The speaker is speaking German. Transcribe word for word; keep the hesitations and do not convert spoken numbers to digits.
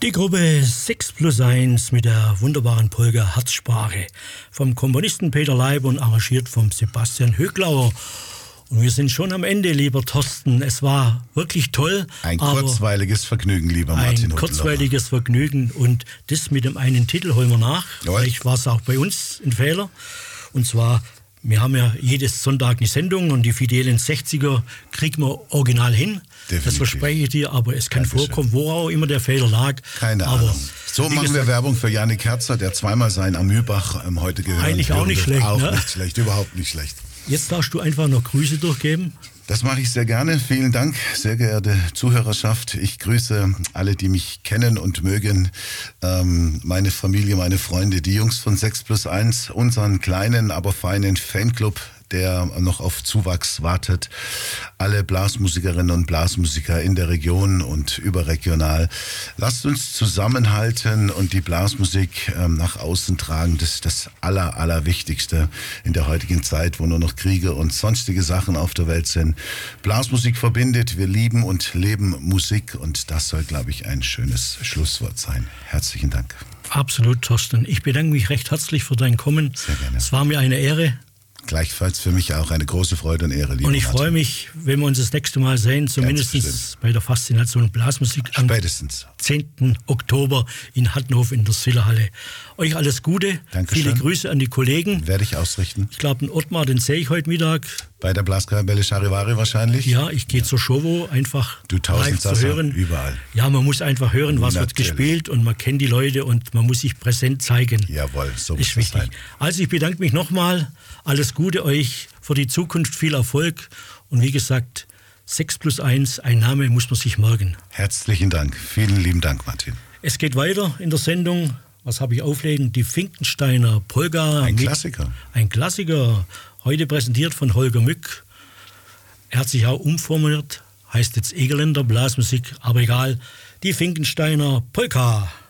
Die Gruppe sechs plus eins mit der wunderbaren Polka Herzsprache vom Komponisten Peter Leib und arrangiert vom Sebastian Höglauer. Und wir sind schon am Ende, lieber Thorsten. Es war wirklich toll. Ein kurzweiliges Vergnügen, lieber Martin. Ein kurzweiliges Vergnügen und das mit dem einen Titel holen wir nach. Jawohl. Vielleicht war es auch bei uns ein Fehler. Und zwar, wir haben ja jedes Sonntag eine Sendung und die fidelen sechziger kriegen wir original hin. Definitiv. Das verspreche ich dir, aber es kann Dankeschön. vorkommen, wo auch immer der Fehler lag. Keine aber Ahnung. So machen wir Werbung für Jannik Herzer, der zweimal sein Amübach ähm, heute gehört. Eigentlich auch nicht schlecht, Auch ne? nicht schlecht, überhaupt nicht schlecht. Jetzt darfst du einfach noch Grüße durchgeben. Das mache ich sehr gerne. Vielen Dank, sehr geehrte Zuhörerschaft. Ich grüße alle, die mich kennen und mögen. Ähm, meine Familie, meine Freunde, die Jungs von sechs plus eins, unseren kleinen, aber feinen Fanclub, der noch auf Zuwachs wartet. Alle Blasmusikerinnen und Blasmusiker in der Region und überregional. Lasst uns zusammenhalten und die Blasmusik ähm, nach außen tragen. Das ist das Aller, Allerwichtigste in der heutigen Zeit, wo nur noch Kriege und sonstige Sachen auf der Welt sind. Blasmusik verbindet. Wir lieben und leben Musik und das soll, glaube ich, ein schönes Schlusswort sein. Herzlichen Dank. Absolut, Thorsten. Ich bedanke mich recht herzlich für dein Kommen. Sehr gerne. Es war mir eine Ehre. Gleichfalls für mich auch eine große Freude und Ehre, lieber Und ich Martin. freue mich, wenn wir uns das nächste Mal sehen, zumindest bestimmt. bei der Faszination Blasmusik am Spätestens. zehnten Oktober in Hattenhof in der Sillerhalle. Euch alles Gute, Dankeschön. viele Grüße an die Kollegen. Werde ich ausrichten. Ich glaube, den Ottmar, den sehe ich heute Mittag. Bei der Blaskapelle Charivari wahrscheinlich. Ja, ich gehe zur Show, einfach Du live zu Tausendsasser, hören. überall. Ja, man muss einfach hören, was wird Natürlich. gespielt und man kennt die Leute und man muss sich präsent zeigen. Jawohl, so muss Ist das wichtig. sein. Also ich bedanke mich nochmal. Alles Gute euch für die Zukunft, viel Erfolg. Und wie gesagt, sechs plus eins, ein Name muss man sich merken. Herzlichen Dank. Vielen lieben Dank, Martin. Es geht weiter in der Sendung. Was habe ich auflegen? Die Finkensteiner Polka. Ein mit- Klassiker. Ein Klassiker. Heute präsentiert von Holger Mück. Er hat sich auch umformuliert. Heißt jetzt Egerländer Blasmusik. Aber egal. Die Finkensteiner Polka.